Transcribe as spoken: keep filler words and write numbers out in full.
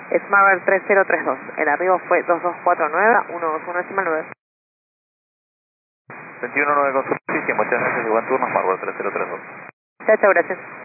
Smartbird tres cero tres dos. El arribo fue dos dos cuatro nueve, uno dos uno decimal nueve. veintiuno nueve con superficie, muchas gracias y buen turno, Smartbird tres cero tres dos. Chao, chao, gracias.